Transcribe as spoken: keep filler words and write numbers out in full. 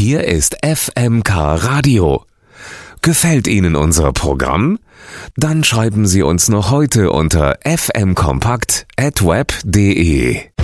Hier ist F M K Radio. Gefällt Ihnen unser Programm? Dann schreiben Sie uns noch heute unter f m kompakt at web punkt de.